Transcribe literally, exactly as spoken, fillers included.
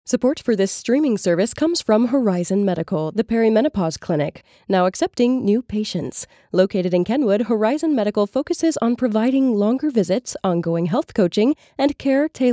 Support for this streaming service comes from Horizon Medical, the perimenopause clinic, now accepting new patients. Located in Kenwood, Horizon Medical focuses on providing longer visits, ongoing health coaching, and care tailored